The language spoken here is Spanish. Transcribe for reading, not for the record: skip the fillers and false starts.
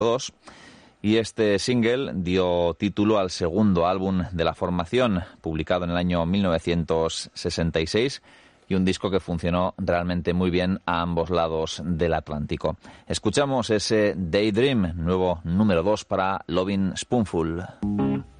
2. Y este single dio título al segundo álbum de la formación, publicado en el año 1966, y un disco que funcionó realmente muy bien a ambos lados del Atlántico. Escuchamos ese Daydream, nuevo número 2 para Lovin' Spoonful.